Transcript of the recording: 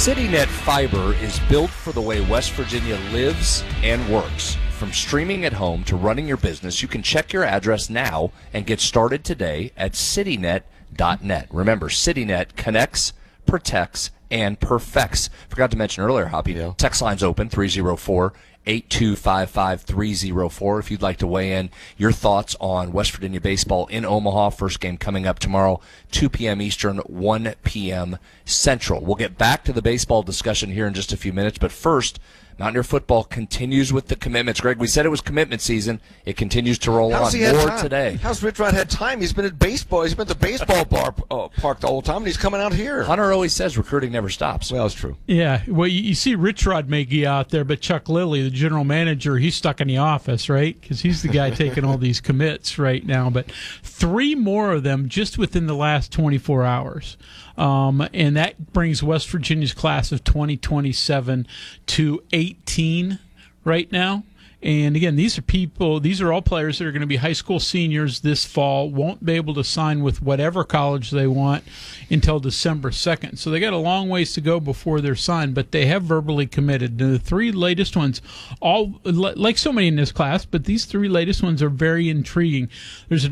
CityNet Fiber is built for the way West Virginia lives and works. From streaming at home to running your business, you can check your address now and get started today at citynet.net. Remember, CityNet connects, protects, and perfects. Forgot to mention earlier, Hoppy, text line's open, 304-825-5304. If you'd like to weigh in your thoughts on West Virginia baseball in Omaha. First game coming up tomorrow, 2 p.m. Eastern, 1 p.m. Central. We'll get back to the baseball discussion here in just a few minutes, but first, Mountaineer football continues with the commitments. Greg, we said it was commitment season. It continues to roll on more today. How's Rich Rod had time? He's been at baseball. He's been at the baseball park the whole time, and he's coming out here. Hunter always says recruiting never stops. Well, it's true. Yeah. Well, you see Rich Rod Magee out there, but Chuck Lilly, the general manager, he's stuck in the office, right? Because he's the guy taking all these commits right now. But 3 more of them just within the last 24 hours. And that brings West Virginia's class of 2027 to 18 right now. And again, these are all players that are going to be high school seniors this fall, won't be able to sign with whatever college they want until December 2nd. So they got a long ways to go before they're signed, but they have verbally committed. The 3 latest ones, all like so many in this class, but these 3 latest ones are very intriguing. There's a